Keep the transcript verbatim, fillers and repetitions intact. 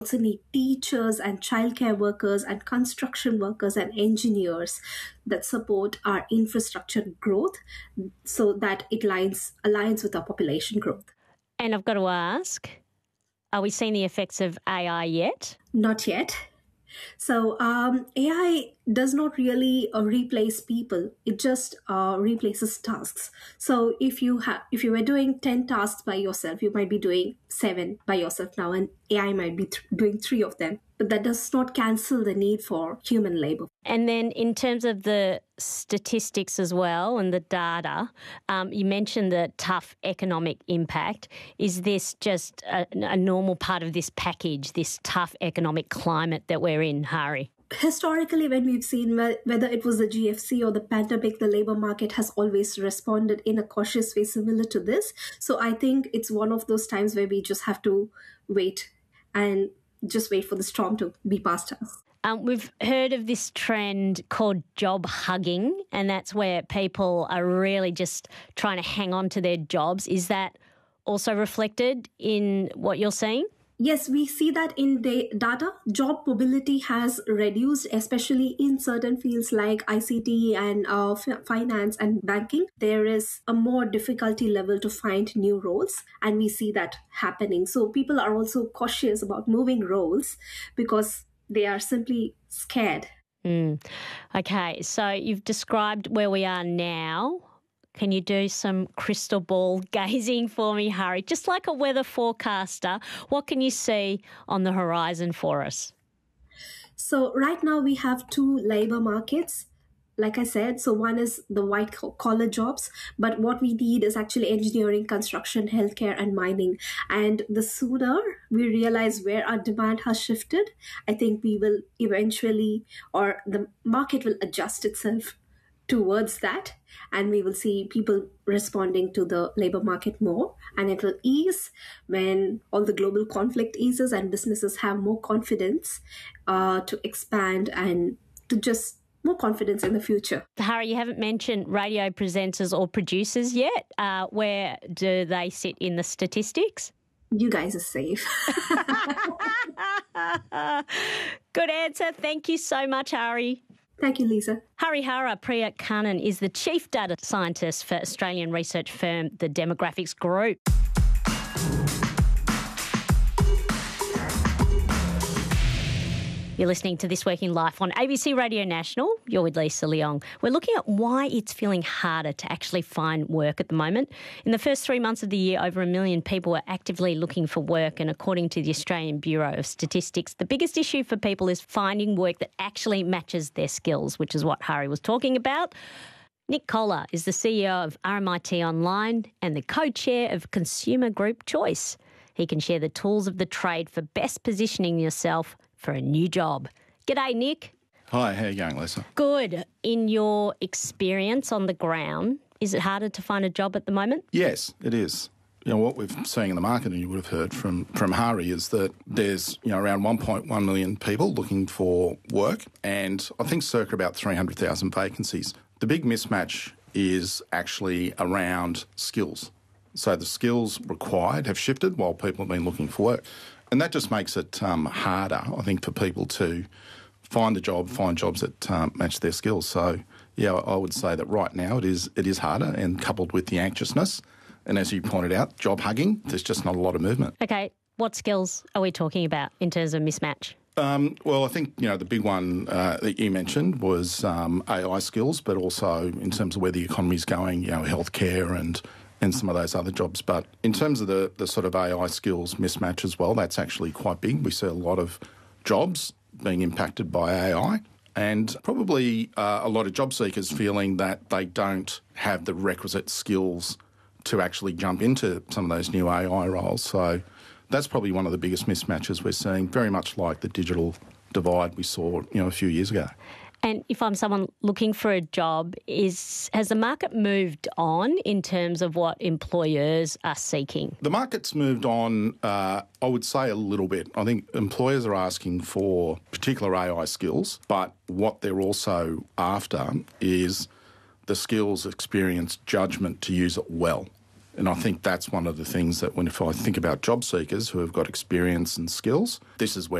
also need teachers and childcare workers and construction workers and engineers that support our infrastructure growth so that it aligns, aligns with our population growth. And I've got to ask, are we seeing the effects of A I yet? Not yet. So um, A I does not really uh, replace people. It just uh, replaces tasks. So if you have, if you were doing ten tasks by yourself, you might be doing seven by yourself now, and A I might be th- doing three of them. But that does not cancel the need for human labor. And then in terms of the statistics as well and the data, um, you mentioned the tough economic impact. Is this just a, a normal part of this package, this tough economic climate that we're in, Hari? Historically, when we've seen whether it was the G F C or the pandemic, the labour market has always responded in a cautious way similar to this. So I think it's one of those times where we just have to wait and just wait for the storm to be past us. Um, we've heard of this trend called job hugging, and that's where people are really just trying to hang on to their jobs. Is that also reflected in what you're seeing? Yes, we see that in the data. Job mobility has reduced, especially in certain fields like I C T and uh, f- finance and banking. There is a more difficulty level to find new roles, and we see that happening. So people are also cautious about moving roles because they are simply scared. Mm. Okay, so you've described where we are now. Can you do some crystal ball gazing for me, Hari? Just like a weather forecaster, what can you see on the horizon for us? So right now we have two labour markets. Like I said, so one is the white collar jobs, but what we need is actually engineering, construction, healthcare, and mining. And the sooner we realize where our demand has shifted, I think we will eventually, or the market will adjust itself towards that, and we will see people responding to the labor market more, and it will ease when all the global conflict eases and businesses have more confidence uh, to expand and to just more confidence in the future. Hari, you haven't mentioned radio presenters or producers yet. Uh, where do they sit in the statistics? You guys are safe. Good answer. Thank you so much, Hari. Thank you, Lisa. Harihara Priyakanan is the Chief Data Scientist for Australian research firm The Demographics Group. You're listening to This Week in Life on A B C Radio National. You're with Lisa Leong. We're looking at why it's feeling harder to actually find work at the moment. In the first three months of the year, over a million people were actively looking for work, and according to the Australian Bureau of Statistics, the biggest issue for people is finding work that actually matches their skills, which is what Hari was talking about. Nick Kohler is the C E O of R M I T Online and the co-chair of Consumer Group Choice. He can share the tools of the trade for best positioning yourself for a new job. G'day, Nick. Hi, how are you going, Lisa? Good. In your experience on the ground, is it harder to find a job at the moment? Yes, it is. You know, what we're seeing in the market, and you would have heard from, from Hari, is that there's, you know, around one point one million people looking for work, and I think circa about three hundred thousand vacancies. The big mismatch is actually around skills. So the skills required have shifted while people have been looking for work. And that just makes it um, harder, I think, for people to find a job, find jobs that um, match their skills. So, yeah, I would say that right now it is it is harder, and coupled with the anxiousness, and as you pointed out, job hugging, there's just not a lot of movement. Okay, what skills are we talking about in terms of mismatch? Um, well, I think, you know, the big one uh, that you mentioned was um, A I skills, but also in terms of where the economy's going, you know, healthcare and and some of those other jobs. But in terms of the, the sort of A I skills mismatch as well, that's actually quite big. We see a lot of jobs being impacted by A I, and probably uh, a lot of job seekers feeling that they don't have the requisite skills to actually jump into some of those new A I roles. So that's probably one of the biggest mismatches we're seeing, very much like the digital divide we saw, you know, a few years ago. And if I'm someone looking for a job, is has the market moved on in terms of what employers are seeking? The market's moved on, uh, I would say, a little bit. I think employers are asking for particular A I skills, but what they're also after is the skills, experience, judgment to use it well. And I think that's one of the things that when if I think about job seekers who have got experience and skills, this is where